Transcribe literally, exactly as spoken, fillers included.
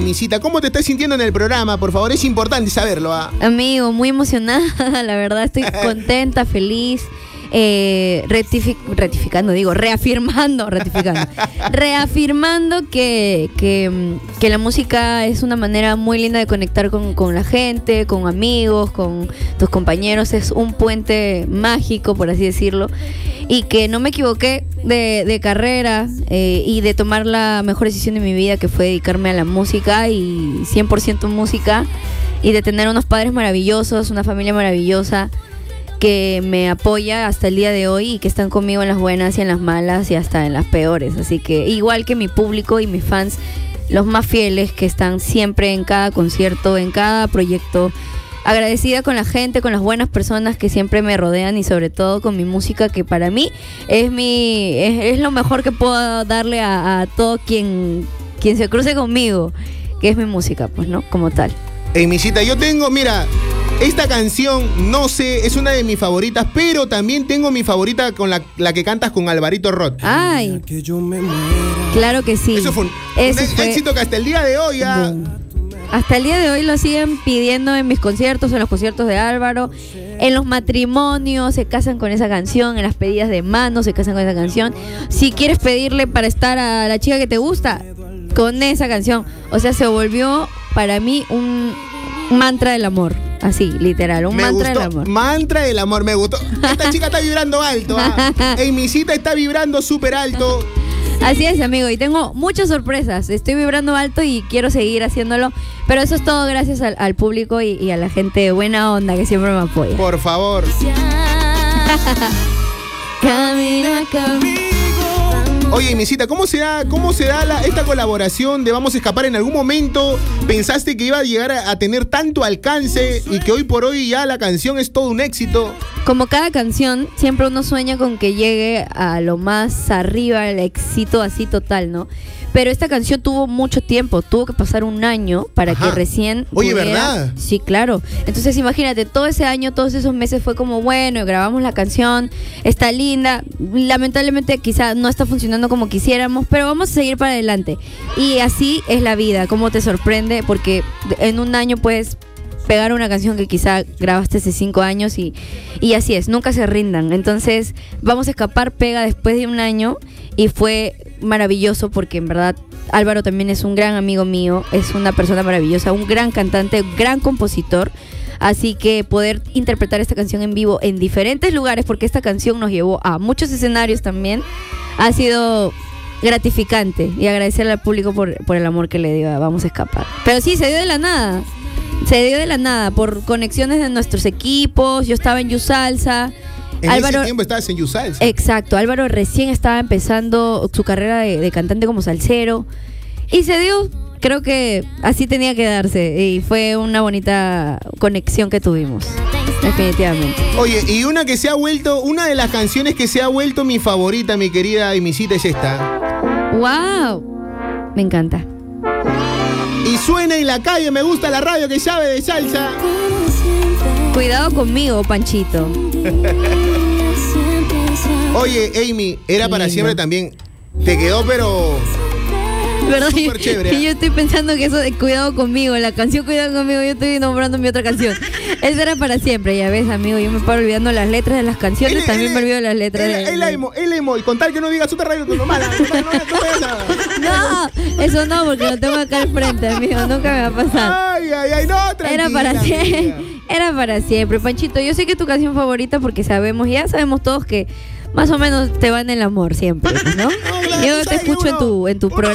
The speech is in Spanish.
Misita, ¿cómo te estás sintiendo en el programa? Por favor, es importante saberlo. ¿ah? Amigo, muy emocionada, la verdad, estoy contenta, feliz. Eh, rectific rectificando, digo, reafirmando, rectificando, reafirmando que, que, que la música es una manera muy linda de conectar con, con la gente, con amigos, con tus compañeros, es un puente mágico, por así decirlo, y que no me equivoqué de, de carrera eh, y de tomar la mejor decisión de mi vida, que fue dedicarme a la música y cien por ciento música, y de tener unos padres maravillosos, una familia maravillosa que me apoya hasta el día de hoy y que están conmigo en las buenas y en las malas y hasta en las peores. Así que igual que mi público y mis fans, los más fieles que están siempre en cada concierto, en cada proyecto. Agradecida con la gente, con las buenas personas que siempre me rodean y sobre todo con mi música, que para mí es mi es, es lo mejor que puedo darle a, a todo quien, quien se cruce conmigo, que es mi música, pues, ¿no? Como tal. Ey, Misita, yo tengo, mira, esta canción, no sé, es una de mis favoritas, pero también tengo mi favorita con la, la que cantas con Alvarito Roth. Ay, claro que sí. Eso fue un, Eso un fue éxito que hasta el día de hoy ya... Hasta el día de hoy lo siguen pidiendo en mis conciertos, en los conciertos de Álvaro, en los matrimonios se casan con esa canción, en las pedidas de mano se casan con esa canción. Si quieres pedirle para estar a la chica que te gusta, con esa canción. O sea, se volvió para mí un mantra del amor. Así, literal, un me mantra gustó, del amor. Mantra del amor, me gustó. Esta chica está vibrando alto. ¿ah? Ey, Misita está vibrando súper alto. Así es, amigo, y tengo muchas sorpresas. Estoy vibrando alto y quiero seguir haciéndolo. Pero eso es todo gracias al, al público y, y a la gente buena onda que siempre me apoya. Por favor. Camina conmigo. Oye, Misita, ¿cómo se da, cómo se da la, esta colaboración de Vamos a Escapar? ¿En algún momento pensaste que iba a llegar a, a tener tanto alcance y que hoy por hoy ya la canción es todo un éxito? Como cada canción, siempre uno sueña con que llegue a lo más arriba, el éxito así total, ¿no? Pero esta canción tuvo mucho tiempo, tuvo que pasar un año para Ajá. que recién Oye, pudiera... ¿verdad? Sí, claro. Entonces imagínate, todo ese año, todos esos meses fue como, bueno, grabamos la canción, está linda, lamentablemente quizá no está funcionando como quisiéramos, pero vamos a seguir para adelante. Y así es la vida, cómo te sorprende, porque en un año puedes pegar una canción que quizá grabaste hace cinco años y, y así es, nunca se rindan. Entonces, Vamos a Escapar pega después de un año y fue maravilloso porque en verdad Álvaro también es un gran amigo mío, es una persona maravillosa, un gran cantante, un gran compositor. Así que poder interpretar esta canción en vivo en diferentes lugares, porque esta canción nos llevó a muchos escenarios también, ha sido gratificante y agradecerle al público por, por el amor que le dio a Vamos a Escapar. Pero sí, se dio de la nada. Se dio de la nada, por conexiones de nuestros equipos. Yo estaba en You Salsa. En Álvaro, ese tiempo estabas en You Salsa. Exacto, Álvaro recién estaba empezando su carrera de, de cantante como salsero. Y se dio, creo que así tenía que darse. Y fue una bonita conexión que tuvimos, definitivamente. Oye, y una que se ha vuelto, una de las canciones que se ha vuelto mi favorita, mi querida Misita, es esta. ¡Wow! Me encanta. Y suena en la calle, me gusta la radio que sabe de salsa. Cuidado conmigo, Panchito. Oye, Amy, Era para Lindo. Siempre también. Te quedó, pero... ¿Verdad? Súper chévere. Y yo estoy pensando que eso de Cuidado conmigo, la canción Cuidado conmigo, yo estoy nombrando mi otra canción. Esa era para siempre, ya ves, amigo, yo me paro olvidando las letras de las canciones, Él- también él- me olvido las letras. Él, de, él, emo, él emo, y contar que no digas otra radio que no mala. No, no, no, no, No, eso no, porque lo tengo acá al frente, amigo, nunca me va a pasar. Ay, ay, ay, no, tranquila. Era para siempre, amiga. era para siempre, Panchito. Yo sé que es tu canción favorita porque sabemos, ya sabemos todos que más o menos te va en el amor siempre, ¿no? No, claro, Yo tú te sabes que escucho en uno- tu, en tu uno programa.